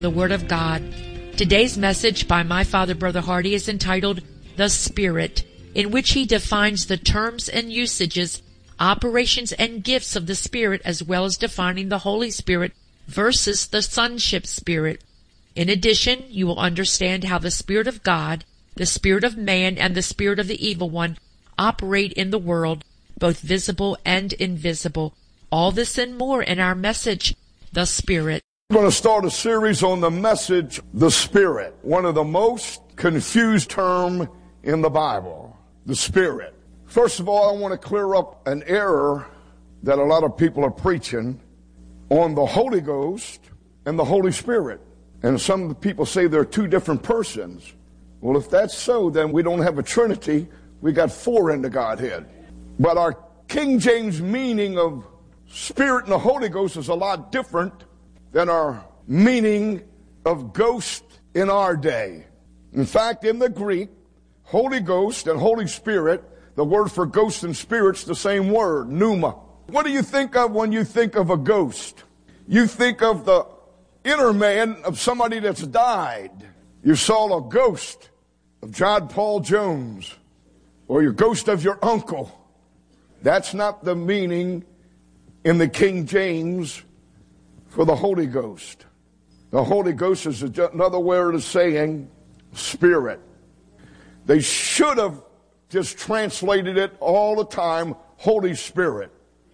The Word of God. Today's message by my father, Brother Hardy, is entitled The Spirit, in which he defines the terms and usages, operations and gifts of the Spirit, as well as defining the Holy Spirit versus the Sonship Spirit. In addition, you will understand how the Spirit of God, the Spirit of man, and the Spirit of the Evil One operate in the world, both visible and invisible. All this and more in our message, The Spirit. We're going to start a series on the message, the Spirit, one of the most confused terms in the Bible, the Spirit. First of all, I want to clear up an error that a lot of people are preaching on the Holy Ghost and the Holy Spirit. And some people say they're two different persons. Well, if that's so, then we don't have a Trinity. We got four in the Godhead. But our King James meaning of Spirit and the Holy Ghost is a lot different than our meaning of ghost in our day. In fact, in the Greek, Holy Ghost and Holy Spirit, the word for ghost and spirit's the same word, pneuma. What do you think of when you think of a ghost? You think of the inner man of somebody that's died. You saw a ghost of John Paul Jones, or your ghost of your uncle. That's not the meaning in the King James for the Holy Ghost. The Holy Ghost is another word of saying Spirit. They should have just translated it all the time, Holy Spirit.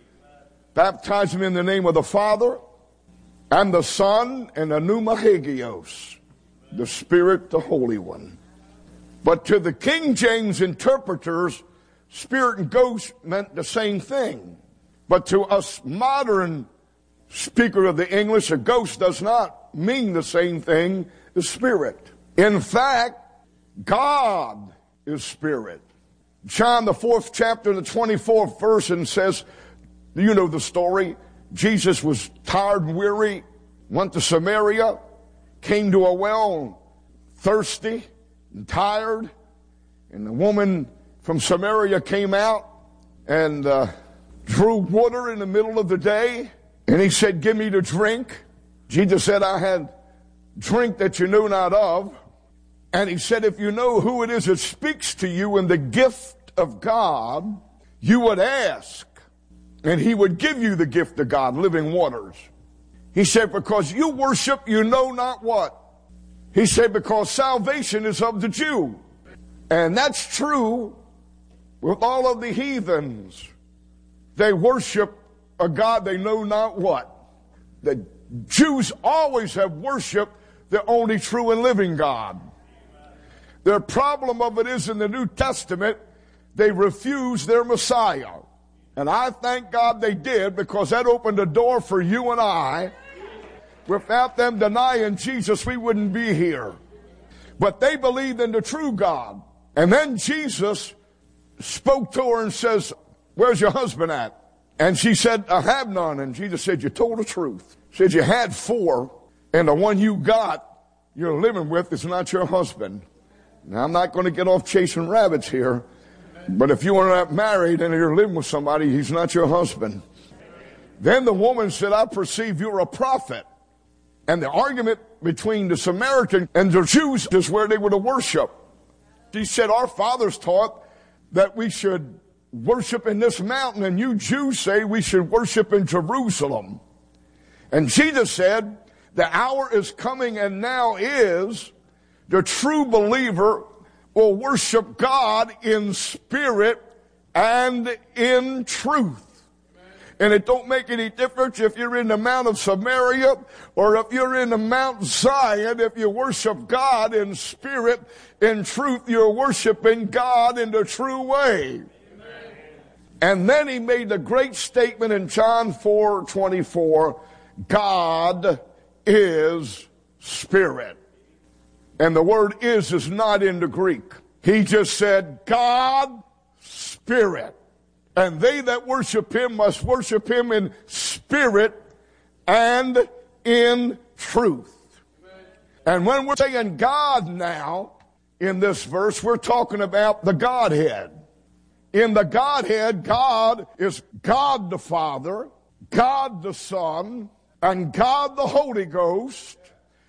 Baptize them in the name of the Father and the Son and the pneuma hagios, the Spirit, the Holy One. But to the King James interpreters, Spirit and Ghost meant the same thing. But to us modern speaker of the English, a ghost does not mean the same thing as spirit. In fact, God is spirit. John, the 4th chapter, the 24th verse, and says, you know the story. Jesus was tired and weary, went to Samaria, came to a well, thirsty and tired. And the woman from Samaria came out and drew water in the middle of the day. And he said, give me to drink. Jesus said, I had drink that you know not of. And he said, if you know who it is that speaks to you in the gift of God, you would ask, and he would give you the gift of God, living waters. He said, because you worship you know not what. He said, because salvation is of the Jew. And that's true with all of the heathens. They worship a God they know not what. The Jews always have worshiped the only true and living God. Their problem of it is in the New Testament, they refuse their Messiah. And I thank God they did, because that opened a door for you and I. Without them denying Jesus, we wouldn't be here. But they believed in the true God. And then Jesus spoke to her and says, where's your husband at? And she said, I have none. And Jesus said, you told the truth. He said, you had 4, and the one you got, you're living with, is not your husband. Now, I'm not going to get off chasing rabbits here, but if you are not married and you're living with somebody, he's not your husband. Then the woman said, I perceive you're a prophet. And the argument between the Samaritan and the Jews is where they were to worship. She said, our fathers taught that we should worship in this mountain, and you Jews say we should worship in Jerusalem. And Jesus said, the hour is coming and now is, the true believer will worship God in spirit and in truth. And it don't make any difference if you're in the Mount of Samaria or if you're in the Mount Zion. If you worship God in spirit, in truth, you're worshiping God in the true way. And then he made the great statement in John 4:24, God is spirit. And the word is not in the Greek. He just said, God, spirit. And they that worship him must worship him in spirit and in truth. And when we're saying God now, in this verse, we're talking about the Godhead. In the Godhead, God is God the Father, God the Son, and God the Holy Ghost.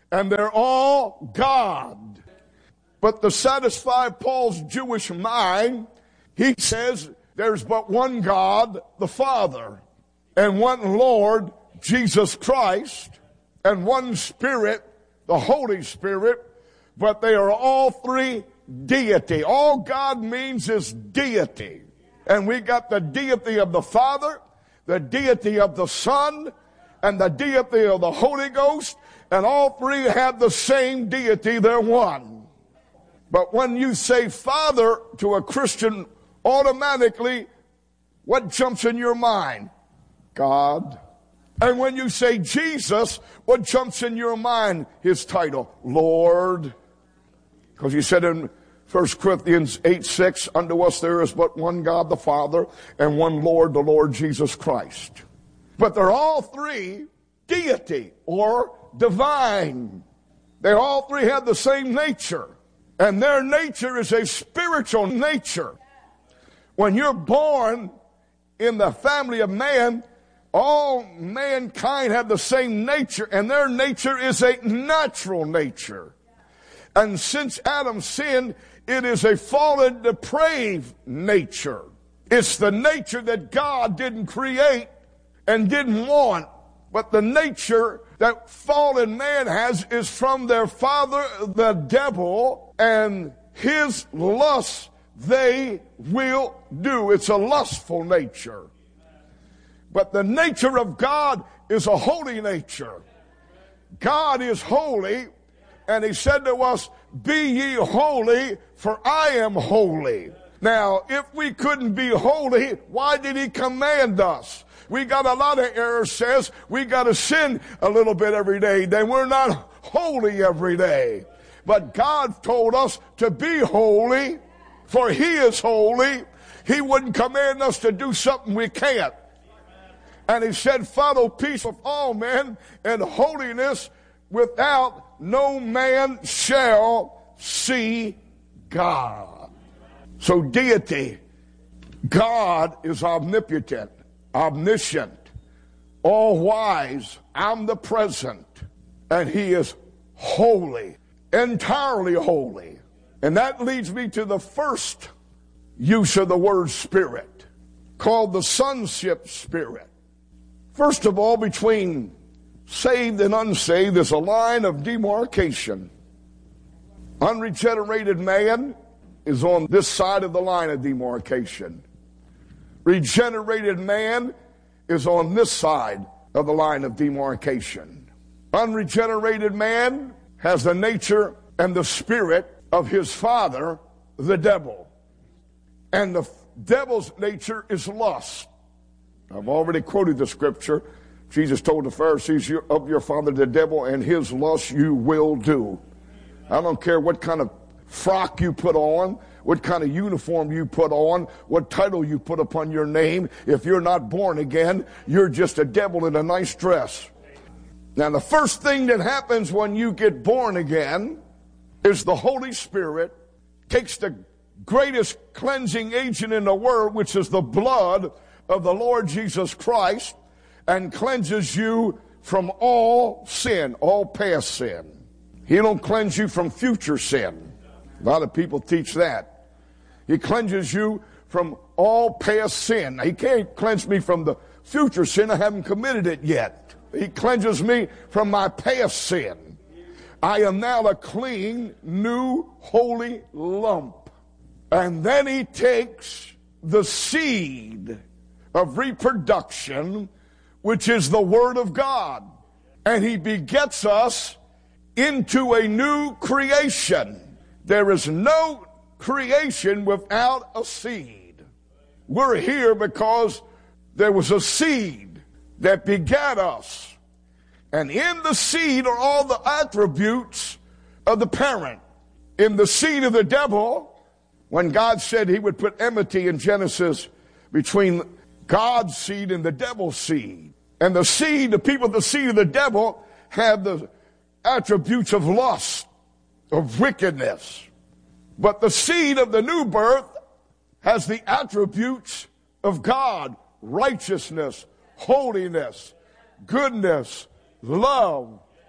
and they're all God. But to satisfy Paul's Jewish mind, he says there's but one God, the Father, and one Lord, Jesus Christ, and one Spirit, the Holy Spirit, but they are all three deity. All God means is deity. And we got the deity of the Father, the deity of the Son, and the deity of the Holy Ghost, and all three have the same deity. They're one. But when you say Father to a Christian, automatically, what jumps in your mind? God. And when you say Jesus, what jumps in your mind? His title, Lord. Because he said in 1 Corinthians 8:6, unto us there is but one God the Father, and one Lord, the Lord Jesus Christ. But they're all three deity or divine. They all three have the same nature. And their nature is a spiritual nature. When you're born in the family of man, all mankind have the same nature, and their nature is a natural nature. And since Adam sinned, it is a fallen, depraved nature. It's the nature that God didn't create and didn't want. But the nature that fallen man has is from their father, the devil, and his lusts they will do. It's a lustful nature. But the nature of God is a holy nature. God is holy, and he said to us, be ye holy, for I am holy. Now, if we couldn't be holy, why did he command us? We got a lot of errors, says we got to sin a little bit every day. Then we're not holy every day. But God told us to be holy, for he is holy. He wouldn't command us to do something we can't. And he said, follow peace with all men and holiness, without no man shall see God. So deity, God is omnipotent, omniscient, all-wise, omnipresent, and he is holy, entirely holy. And that leads me to the first use of the word spirit, called the sonship spirit. First of all, between saved and unsaved, there's a line of demarcation. Unregenerated man is on this side of the line of demarcation. Regenerated man is on this side of the line of demarcation. Unregenerated man has the nature and the spirit of his father, the devil. And the devil's nature is lust. I've already quoted the scripture. Jesus told the Pharisees, of your father the devil, and his lust you will do. I don't care what kind of frock you put on, what kind of uniform you put on, what title you put upon your name. If you're not born again, you're just a devil in a nice dress. Now, the first thing that happens when you get born again is the Holy Spirit takes the greatest cleansing agent in the world, which is the blood of the Lord Jesus Christ, and cleanses you from all sin, all past sin. He don't cleanse you from future sin. A lot of people teach that. He cleanses you from all past sin. He can't cleanse me from the future sin. I haven't committed it yet. He cleanses me from my past sin. I am now a clean, new, holy lump. And then he takes the seed of reproduction, which is the Word of God, and he begets us into a new creation. There is no creation without a seed. We're here because there was a seed that begat us. And in the seed are all the attributes of the parent. In the seed of the devil, when God said he would put enmity in Genesis between God's seed and the devil's seed. And the seed, the people of the seed of the devil have the attributes of lust, of wickedness. But the seed of the new birth has the attributes of God, righteousness, holiness, goodness, love,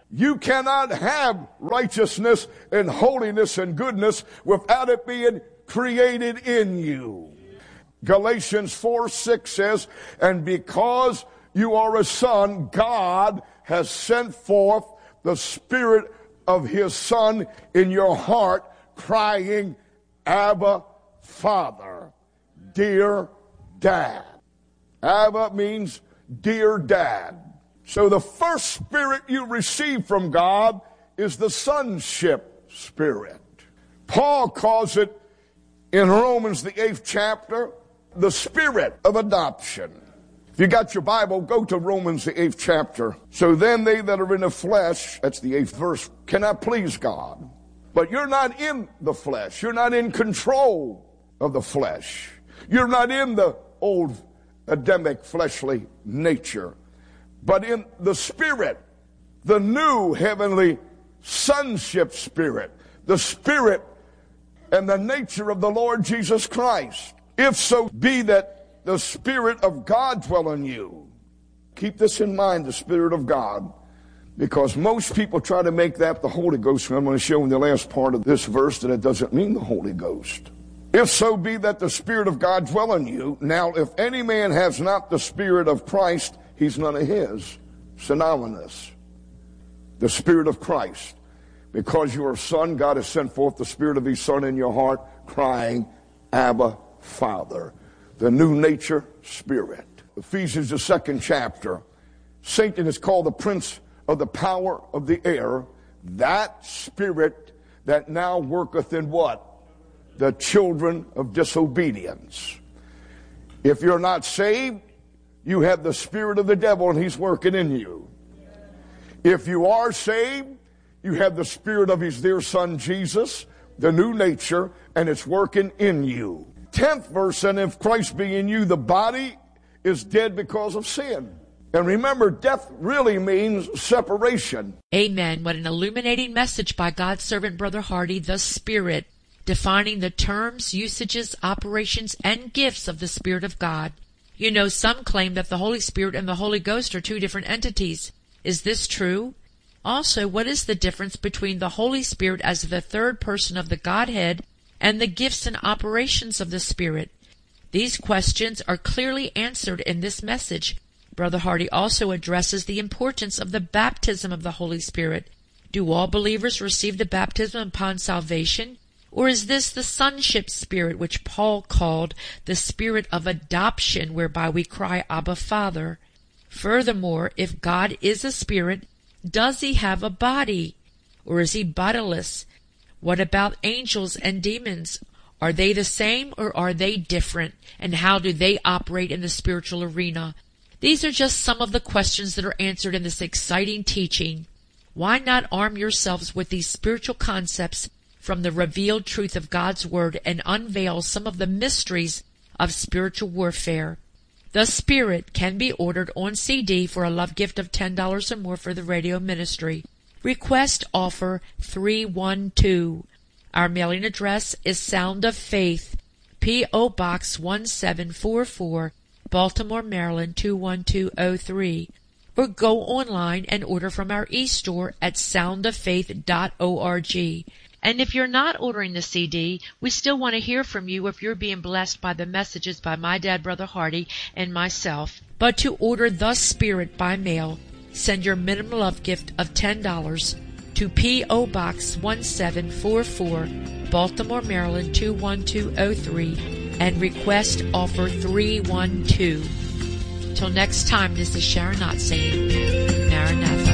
You cannot have righteousness and holiness and goodness without it being created in you. Galatians 4:6 says, and because you are a son, God has sent forth the Spirit of His Son in your heart, crying, Abba, Father, dear Dad. Abba means dear Dad. So the first spirit you receive from God is the sonship spirit. Paul calls it in Romans, the 8th chapter, the spirit of adoption. If you got your Bible, go to Romans, the 8th chapter. So then they that are in the flesh, that's the 8th verse, cannot please God. But you're not in the flesh. You're not in control of the flesh. You're not in the old Adamic fleshly nature, but in the Spirit, the new heavenly sonship spirit, the Spirit and the nature of the Lord Jesus Christ. If so be that the Spirit of God dwell in you. Keep this in mind, the Spirit of God, because most people try to make that the Holy Ghost, and I'm going to show in the last part of this verse that it doesn't mean the Holy Ghost. If so be that the Spirit of God dwell in you. Now, if any man has not the Spirit of Christ, he's none of his. Synonymous. The Spirit of Christ. Because you are a son, God has sent forth the Spirit of His Son in your heart, crying, Abba, Father. The new nature spirit. Ephesians, the 2nd chapter. Satan is called the prince of the power of the air. That spirit that now worketh in what? The children of disobedience. If you're not saved, you have the spirit of the devil and he's working in you. If you are saved, you have the Spirit of His dear Son Jesus, the new nature, and it's working in you. 10th verse, and if Christ be in you, the body is dead because of sin. And remember, death really means separation. Amen. What an illuminating message by God's servant, Brother Hardy, the Spirit, defining the terms, usages, operations, and gifts of the Spirit of God. You know, some claim that the Holy Spirit and the Holy Ghost are two different entities. Is this true? Also, what is the difference between the Holy Spirit as the third person of the Godhead and the gifts and operations of the Spirit? These questions are clearly answered in this message. Brother Hardy also addresses the importance of the baptism of the Holy Spirit. Do all believers receive the baptism upon salvation? Or is this the sonship spirit which Paul called the spirit of adoption, whereby we cry, Abba, Father? Furthermore, if God is a spirit, does He have a body? Or is He bodiless? What about angels and demons? Are they the same or are they different? And how do they operate in the spiritual arena? These are just some of the questions that are answered in this exciting teaching. Why not arm yourselves with these spiritual concepts from the revealed truth of God's Word and unveil some of the mysteries of spiritual warfare? The Spirit can be ordered on CD for a love gift of $10 or more for the radio ministry. Request offer 312. Our mailing address is Sound of Faith, P.O. Box 1744, Baltimore, Maryland 21203. Or go online and order from our e-store at soundoffaith.org. And if you're not ordering the CD, we still want to hear from you if you're being blessed by the messages by my dad, Brother Hardy, and myself. But to order The Spirit by mail, send your minimum love gift of $10 to P.O. Box 1744, Baltimore, Maryland 21203, and request offer 312. Till next time, this is Sharon Knott saying, Maranatha.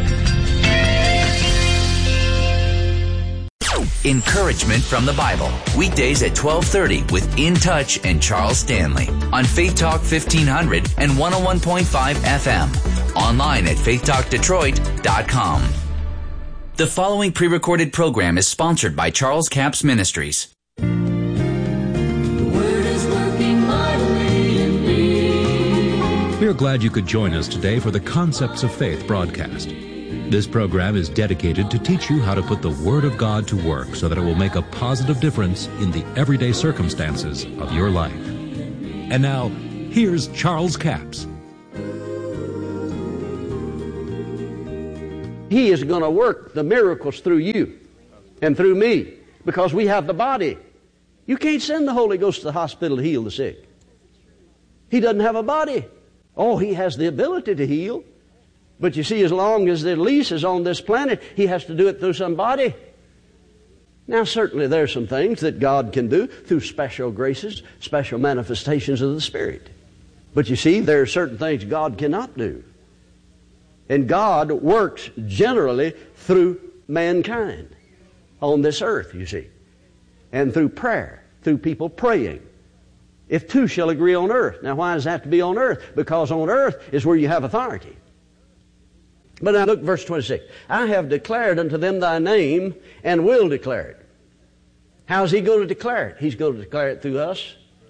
Encouragement from the Bible. Weekdays at 12:30 with In Touch and Charles Stanley on Faith Talk 1500 and 101.5 FM. Online at faithtalkdetroit.com. The following pre-recorded program is sponsored by Charles Capps Ministries. The Word is working mightily in me. We are glad you could join us today for the Concepts of Faith broadcast. This program is dedicated to teach you how to put the Word of God to work so that it will make a positive difference in the everyday circumstances of your life. And now, here's Charles Capps. He is going to work the miracles through you and through me because we have the body. You can't send the Holy Ghost to the hospital to heal the sick. He doesn't have a body. Oh, He has the ability to heal. But you see, as long as the lease is on this planet, He has to do it through somebody. Now, certainly there are some things that God can do through special graces, special manifestations of the Spirit. But you see, there are certain things God cannot do. And God works generally through mankind on this earth, you see. And through prayer, through people praying. If two shall agree on earth. Now, why does that have to be on earth? Because on earth is where you have authority. But now look, verse 26. I have declared unto them thy name and will declare it. How's He going to declare it? He's going to declare it through us.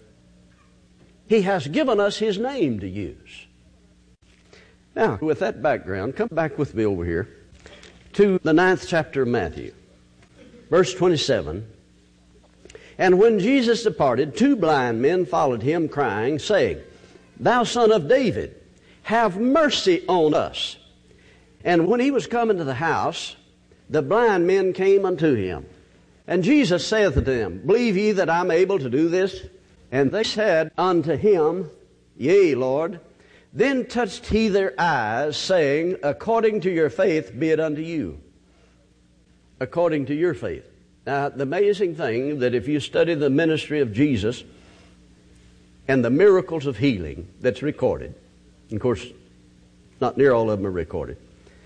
He has given us His name to use. Now, with that background, come back with me over here to the 9th chapter of Matthew. Verse 27. And when Jesus departed, 2 blind men followed Him, crying, saying, Thou Son of David, have mercy on us. And when He was come into the house, the blind men came unto Him. And Jesus saith unto them, Believe ye that I am able to do this? And they said unto Him, Yea, Lord. Then touched He their eyes, saying, According to your faith be it unto you. According to your faith. Now, the amazing thing that if you study the ministry of Jesus and the miracles of healing that's recorded, of course, not near all of them are recorded,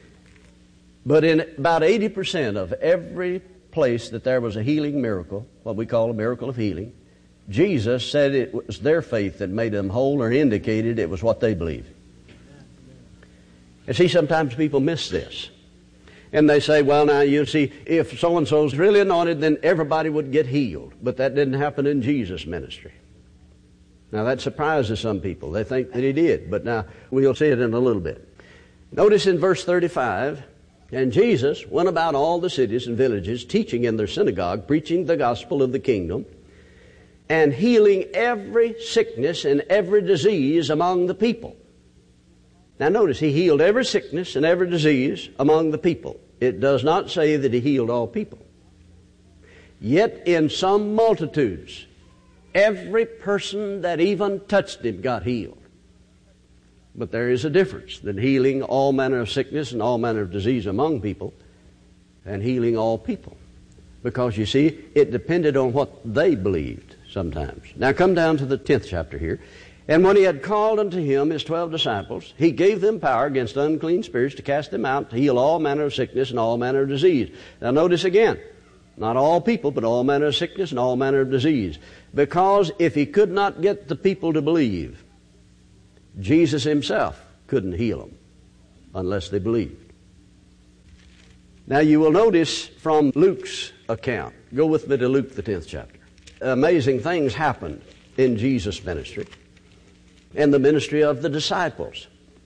but in about 80% of every place that there was a healing miracle, what we call a miracle of healing, Jesus said it was their faith that made them whole or indicated it was what they believed. And see, sometimes people miss this. And they say, well, now, you see, if so-and-so's really anointed, then everybody would get healed. But that didn't happen in Jesus' ministry. Now, that surprises some people. They think that He did. But now, we'll see it in a little bit. Notice in verse 35, And Jesus went about all the cities and villages, teaching in their synagogue, preaching the gospel of the kingdom, and healing every sickness and every disease among the people. Now notice, He healed every sickness and every disease among the people. It does not say that He healed all people. Yet in some multitudes, every person that even touched Him got healed. But there is a difference than healing all manner of sickness and all manner of disease among people and healing all people. Because you see, it depended on what they believed sometimes. Now come down to the 10th chapter here. And when He had called unto Him His 12 disciples, He gave them power against unclean spirits to cast them out, to heal all manner of sickness and all manner of disease. Now notice again, not all people, but all manner of sickness and all manner of disease. Because if He could not get the people to believe, Jesus Himself couldn't heal them unless they believed. Now you will notice from Luke's account, go with me to Luke the 10th chapter. Amazing things happened in Jesus' ministry and the ministry of the disciples.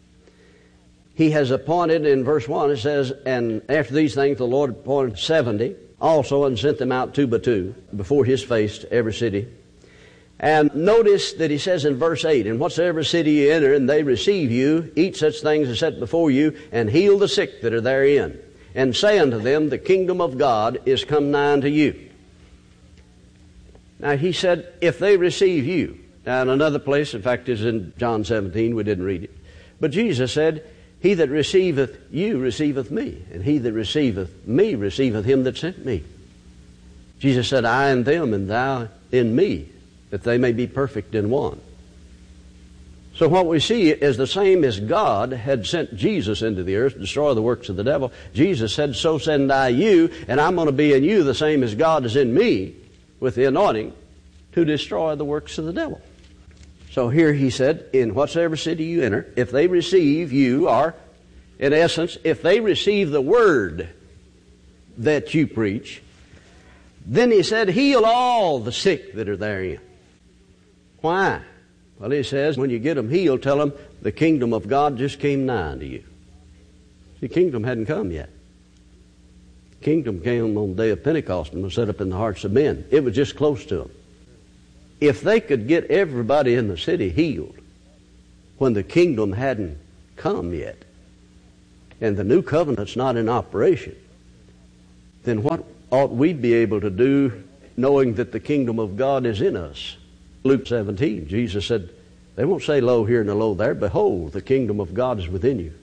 He has appointed, in verse 1, it says, And after these things the Lord appointed 70 also, and sent them out 2 by 2 before His face to every city. And notice that He says in verse 8, And whatsoever city you enter, and they receive you, eat such things as set before you, and heal the sick that are therein. And say unto them, The kingdom of God is come nigh unto you. Now He said, if they receive you. Now in another place, in fact it's in John 17, we didn't read it. But Jesus said, He that receiveth you receiveth me, and he that receiveth me receiveth Him that sent me. Jesus said, I in them, and thou in me, that they may be perfect in one. So what we see is the same as God had sent Jesus into the earth to destroy the works of the devil. Jesus said, so send I you, and I'm going to be in you the same as God is in me, with the anointing, to destroy the works of the devil. So here He said, in whatsoever city you enter, if they receive you, or in essence, if they receive the word that you preach, then He said, heal all the sick that are therein. Why? Well, He says, when you get them healed, tell them the kingdom of God just came nigh unto you. The kingdom hadn't come yet. The kingdom came on the day of Pentecost and was set up in the hearts of men. It was just close to them. If they could get everybody in the city healed when the kingdom hadn't come yet, and the new covenant's not in operation, then what ought we be able to do knowing that the kingdom of God is in us? Luke 17, Jesus said, they won't say lo here and lo there. Behold, the kingdom of God is within you.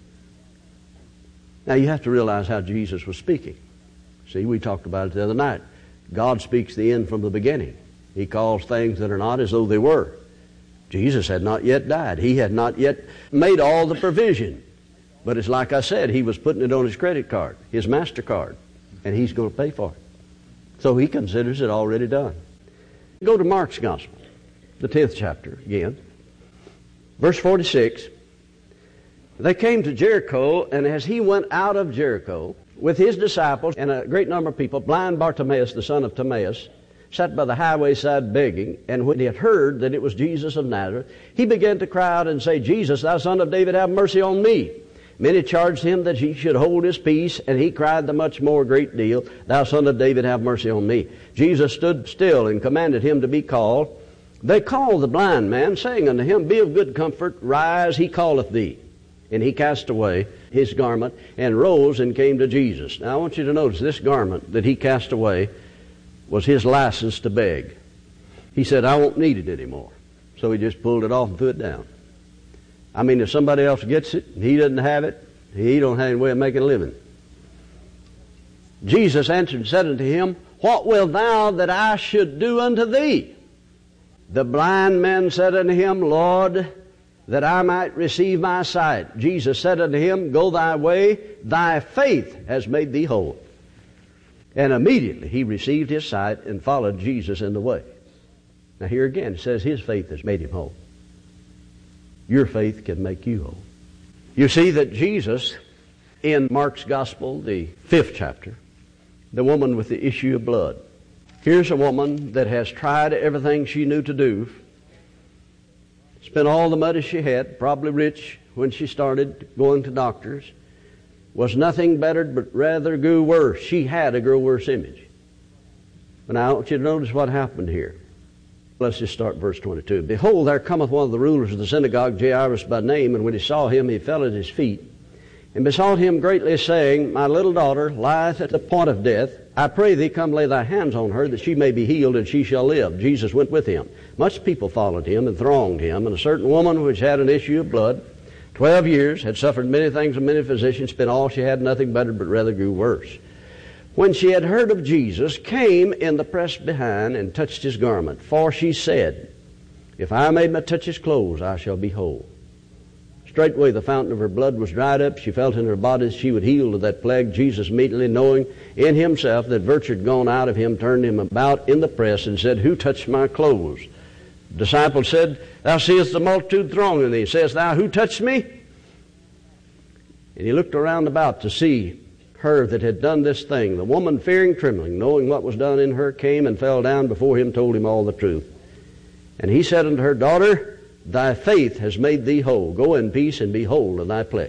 Now you have to realize how Jesus was speaking. See, we talked about it the other night. God speaks the end from the beginning. He calls things that are not as though they were. Jesus had not yet died. He had not yet made all the provision. But it's like I said, he was putting it on his credit card, his MasterCard, and he's going to pay for it. So he considers it already done. Go to Mark's Gospel, the 10th chapter again. Verse 46. They came to Jericho, and as he went out of Jericho with his disciples and a great number of people, blind Bartimaeus, the son of Timaeus, sat by the highway side begging, and when he had heard that it was Jesus of Nazareth, he began to cry out and say, Jesus, thou son of David, have mercy on me. Many charged him that he should hold his peace, and he cried the much more great deal, thou son of David, have mercy on me. Jesus stood still and commanded him to be called. They called the blind man, saying unto him, Be of good comfort, rise, he calleth thee. And he cast away his garment and rose and came to Jesus. Now I want you to notice this garment that he cast away was his license to beg. He said, I won't need it anymore. So he just pulled it off and threw it down. I mean, if somebody else gets it and he doesn't have it, he don't have any way of making a living. Jesus answered and said unto him, What wilt thou that I should do unto thee? The blind man said unto him, Lord, that I might receive my sight. Jesus said unto him, Go thy way, thy faith has made thee whole. And immediately he received his sight and followed Jesus in the way. Now here again it says his faith has made him whole. Your faith can make you whole. You see that Jesus, in Mark's Gospel, the 5th chapter, the woman with the issue of blood. Here's a woman that has tried everything she knew to do, spent all the money she had, probably rich when she started going to doctors, was nothing bettered but rather grew worse. She had a grow worse image. But now I want you to notice what happened here. Let's just start verse 22. Behold, there cometh one of the rulers of the synagogue, Jairus by name, and when he saw him, he fell at his feet, and besought him greatly, saying, My little daughter lieth at the point of death. I pray thee, come lay thy hands on her, that she may be healed, and she shall live. Jesus went with him. Much people followed him and thronged him, and a certain woman which had an issue of blood, 12 years, had suffered many things of many physicians, spent all she had, nothing better, but rather grew worse. When she had heard of Jesus, came in the press behind, and touched his garment. For she said, If I may but touch his clothes, I shall be whole. Straightway the fountain of her blood was dried up. She felt in her body she would heal of that plague. Jesus, immediately knowing in himself that virtue had gone out of him, turned him about in the press, and said, Who touched my clothes? The disciple said, Thou seest the multitude thronging thee. Sayest thou, Who touched me? And he looked around about to see her that had done this thing. The woman, fearing, trembling, knowing what was done in her, came and fell down before him, told him all the truth. And he said unto her, Daughter, thy faith has made thee whole. Go in peace and be whole of thy plague.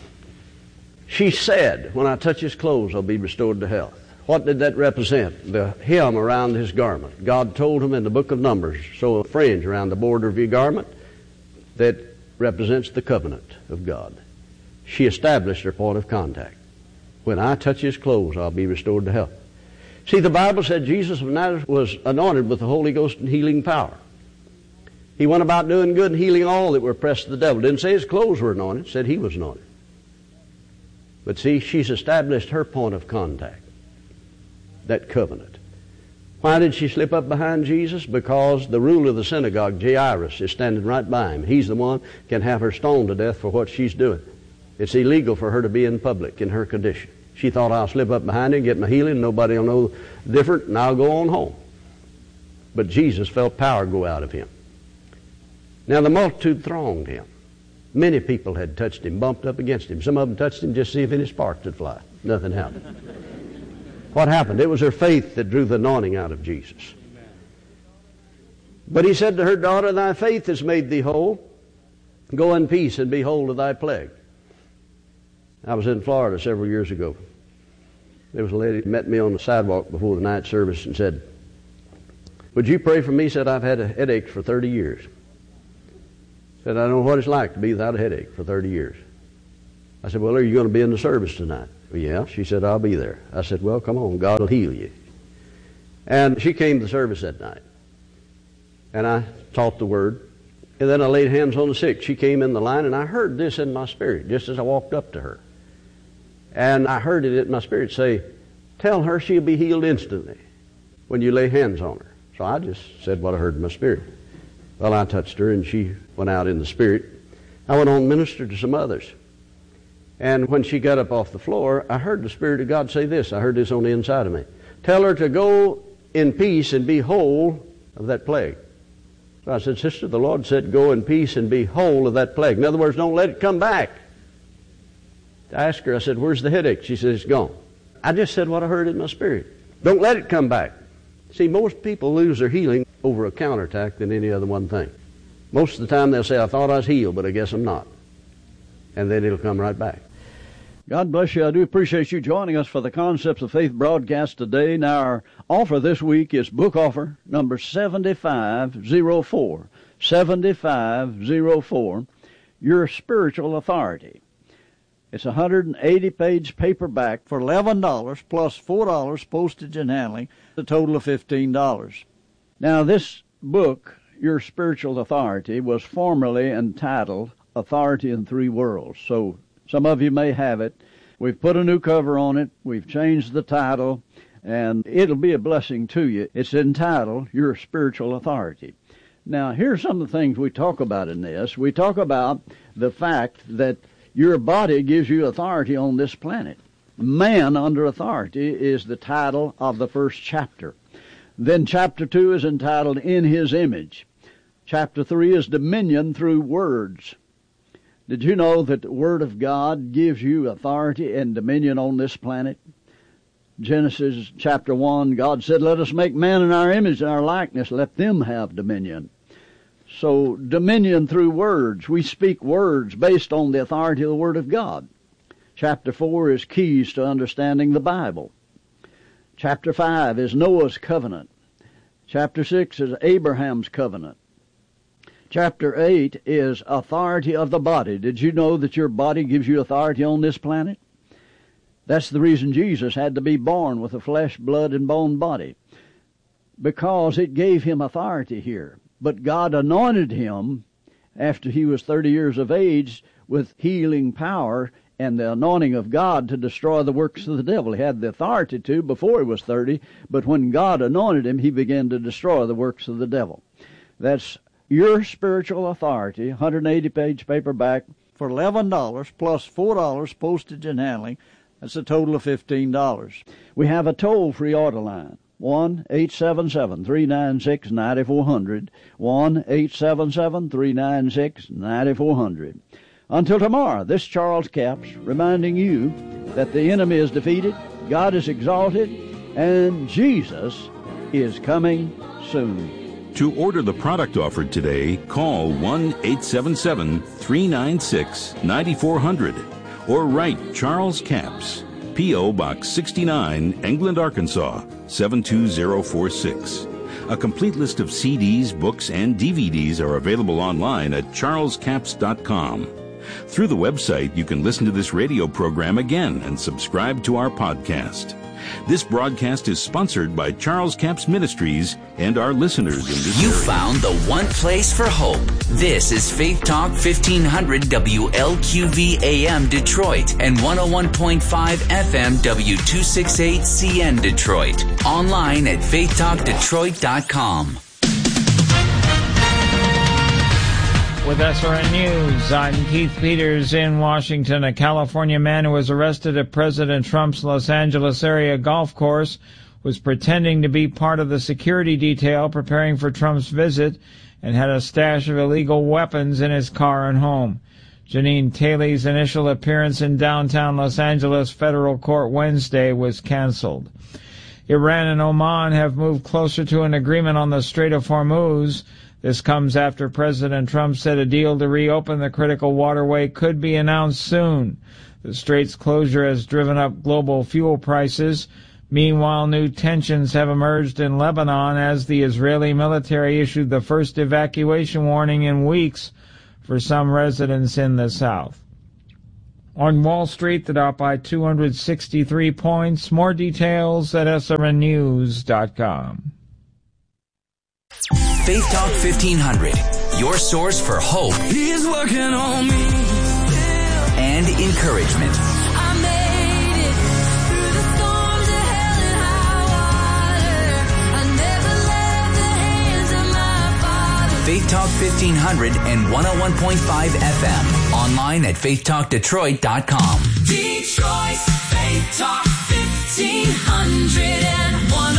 She said, When I touch his clothes, I'll be restored to health. What did that represent? The hem around his garment. God told him in the book of Numbers, sow a fringe around the border of your garment that represents the covenant of God. She established her point of contact. When I touch his clothes, I'll be restored to health. See, the Bible said Jesus of Nazareth was anointed with the Holy Ghost and healing power. He went about doing good and healing all that were oppressed of the devil. Didn't say his clothes were anointed, said he was anointed. But see, she's established her point of contact, that covenant. Why did she slip up behind Jesus? Because the ruler of the synagogue, Jairus, is standing right by him. He's the one can have her stoned to death for what she's doing. It's illegal for her to be in public in her condition. She thought, I'll slip up behind him, get my healing, nobody will know different, and I'll go on home. But Jesus felt power go out of him. Now the multitude thronged him. Many people had touched him, bumped up against him. Some of them touched him just to see if any sparks would fly. Nothing happened. What happened? It was her faith that drew the anointing out of Jesus. But he said to her, Daughter, thy faith has made thee whole. Go in peace and be whole of thy plague. I was in Florida several years ago. There was a lady who met me on the sidewalk before the night service and said, Would you pray for me? Said, I've had a headache for 30 years. Said, I don't know what it's like to be without a headache for 30 years. I said, well, are you going to be in the service tonight? Well, yeah. She said, I'll be there. I said, well, come on, God will heal you. And she came to the service that night. And I taught the word. And then I laid hands on the sick. She came in the line, and I heard this in my spirit just as I walked up to her. And I heard it in my spirit say, tell her she'll be healed instantly when you lay hands on her. So I just said what I heard in my spirit. Well, I touched her, and she went out in the spirit. I went on and ministered to some others. And when she got up off the floor, I heard the Spirit of God say this. I heard this on the inside of me. Tell her to go in peace and be whole of that plague. So I said, sister, the Lord said, go in peace and be whole of that plague. In other words, don't let it come back. I asked her, I said, where's the headache? She said, it's gone. I just said what I heard in my spirit. Don't let it come back. See, most people lose their healing over a counterattack than any other one thing. Most of the time they'll say, I thought I was healed, but I guess I'm not. And then it'll come right back. God bless you. I do appreciate you joining us for the Concepts of Faith broadcast today. Now, our offer this week is book offer number 7504. 7504, Your Spiritual Authority. It's a 180-page paperback for $11 plus $4 postage and handling, a total of $15. Now, this book, Your Spiritual Authority, was formerly entitled Authority in Three Worlds. So some of you may have it. We've put a new cover on it. We've changed the title, and it'll be a blessing to you. It's entitled Your Spiritual Authority. Now, here's some of the things we talk about in this. We talk about the fact that your body gives you authority on this planet. Man Under Authority is the title of the first chapter. Then chapter 2 is entitled In His Image. Chapter 3 is Dominion Through Words. Did you know that the Word of God gives you authority and dominion on this planet? Genesis chapter 1, God said, let us make man in our image and our likeness, let them have dominion. So, dominion through words. We speak words based on the authority of the Word of God. Chapter 4 is keys to understanding the Bible. Chapter 5 is Noah's covenant. Chapter 6 is Abraham's covenant. Chapter 8 is authority of the body. Did you know that your body gives you authority on this planet? That's the reason Jesus had to be born with a flesh, blood, and bone body, because it gave him authority here. But God anointed him after he was 30 years of age with healing power and the anointing of God to destroy the works of the devil. He had the authority to before he was 30, but when God anointed him, he began to destroy the works of the devil. That's Your Spiritual Authority, 180-page paperback for $11 plus $4 postage and handling. That's a total of $15. We have a toll-free order line. 1-877-396-9400, 1-877-396-9400. Until tomorrow, this Charles Capps reminding you that the enemy is defeated, God is exalted, and Jesus is coming soon. To order the product offered today, call 1-877-396-9400 or write Charles Capps, P.O. Box 69, England, Arkansas, 72046. A complete list of CDs, books, and DVDs are available online at charlescapps.com. Through the website, you can listen to this radio program again and subscribe to our podcast. This broadcast is sponsored by Charles Capps Ministries and our listeners in this You area. found the one place for hope. This is Faith Talk 1500 WLQV AM Detroit and 101.5 FM W268CN Detroit. Online at faithtalkdetroit.com. With SRN News, I'm Keith Peters in Washington. A California man who was arrested at President Trump's Los Angeles area golf course was pretending to be part of the security detail preparing for Trump's visit and had a stash of illegal weapons in his car and home. Janine Taylor's initial appearance in downtown Los Angeles federal court Wednesday was canceled. Iran and Oman have moved closer to an agreement on the Strait of Hormuz. This comes after President Trump said a deal to reopen the critical waterway could be announced soon. The strait's closure has driven up global fuel prices. Meanwhile, new tensions have emerged in Lebanon as the Israeli military issued the first evacuation warning in weeks for some residents in the south. On Wall Street, the Dow by 263 points. More details at srnnews.com. Faith Talk 1500, your source for hope. He's working on me. And encouragement. I made it through the storms of hell and high water. I never left the hands of my Father. Faith Talk 1500 and 101.5 FM. Online at faithtalkdetroit.com. Detroit Faith Talk 1500 and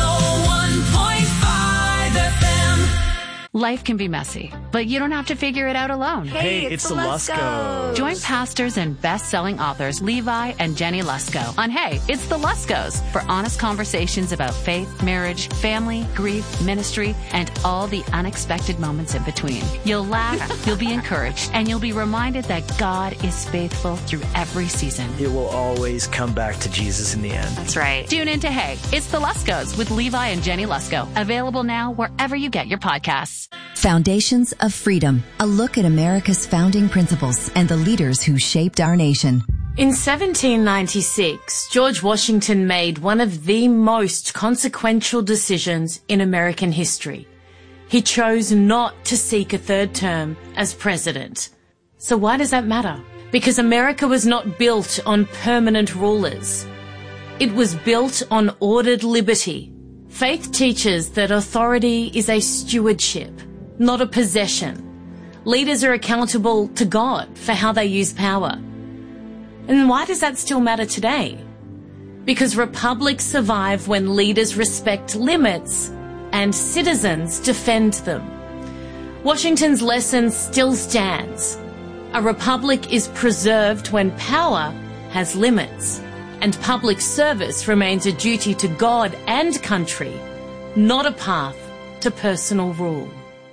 101.5 FM. Life can be messy, but you don't have to figure it out alone. Hey, it's the Luskos. Join pastors and best-selling authors Levi and Jenny Lusko on Hey, It's the Luskos for honest conversations about faith, marriage, family, grief, ministry, and all the unexpected moments in between. You'll laugh, you'll be encouraged, and you'll be reminded that God is faithful through every season. It will always come back to Jesus in the end. That's right. Tune in to Hey, It's the Luskos with Levi and Jenny Lusko. Available now wherever you get your podcasts. Foundations of Freedom, a look at America's founding principles and the leaders who shaped our nation. In 1796, George Washington made one of the most consequential decisions in American history. He chose not to seek a third term as president. So why does that matter? Because America was not built on permanent rulers. It was built on ordered liberty. Faith teaches that authority is a stewardship, not a possession. Leaders are accountable to God for how they use power. And why does that still matter today? Because republics survive when leaders respect limits and citizens defend them. Washington's lesson still stands. A republic is preserved when power has limits, and public service remains a duty to God and country, not a path to personal rule.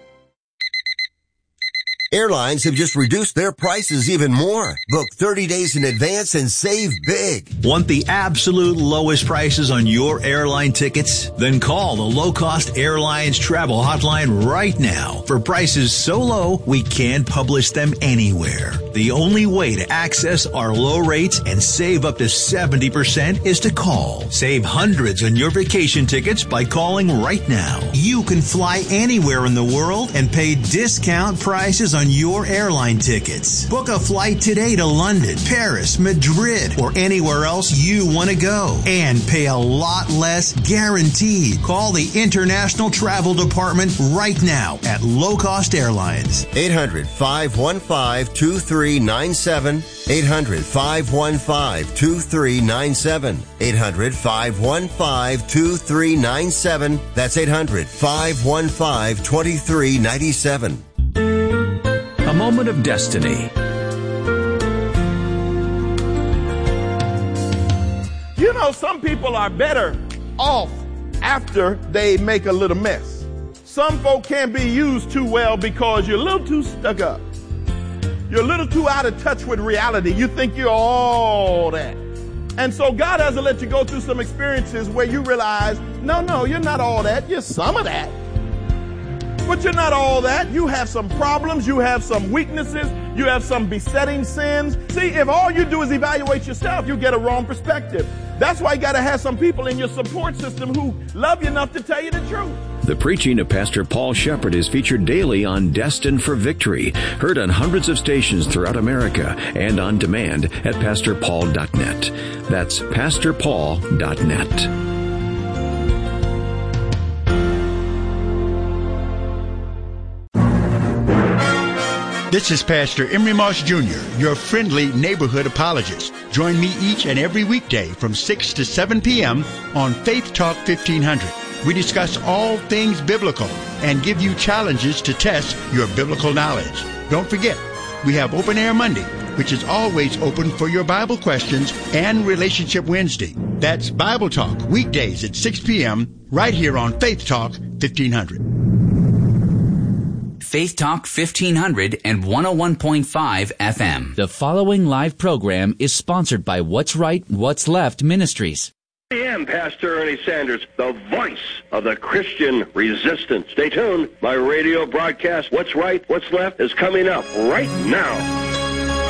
Airlines have just reduced their prices even more. Book 30 days in advance and save big. Want the absolute lowest prices on your airline tickets? Then call the Low Cost Airlines Travel Hotline right now for prices so low we can't publish them anywhere. The only way to access our low rates and save up to 70% is to call. Save hundreds on your vacation tickets by calling right now. You can fly anywhere in the world and pay discount prices on your airline tickets. Book a flight today to London, Paris, Madrid, or anywhere else you want to go. And pay a lot less guaranteed. Call the International Travel Department right now at Low Cost Airlines. 800-515-2397. 800-515-2397. 800-515-2397. That's 800-515-2397. A moment of destiny. You know, some people are better off after they make a little mess. Some folk can't be used too well because you're a little too stuck up. You're a little too out of touch with reality. You think you're all that. And so God has to let you go through some experiences where you realize, no, you're not all that. You're some of that. But you're not all that. You have some problems. You have some weaknesses. You have some besetting sins. See, if all you do is evaluate yourself, you get a wrong perspective. That's why you got to have some people in your support system who love you enough to tell you the truth. The preaching of Pastor Paul Shepherd is featured daily on Destined for Victory, heard on hundreds of stations throughout America and on demand at PastorPaul.net. That's PastorPaul.net. This is Pastor Emery Moss Jr., your friendly neighborhood apologist. Join me each and every weekday from 6 to 7 p.m. on Faith Talk 1500. We discuss all things biblical and give you challenges to test your biblical knowledge. Don't forget, we have Open Air Monday, which is always open for your Bible questions, and Relationship Wednesday. That's Bible Talk, weekdays at 6 p.m. right here on Faith Talk 1500. Faith Talk 1500 and 101.5 FM. The following live program is sponsored by What's Right, What's Left Ministries. I am Pastor Ernie Sanders, the voice of the Christian resistance. Stay tuned. My radio broadcast, What's Right, What's Left, is coming up right now.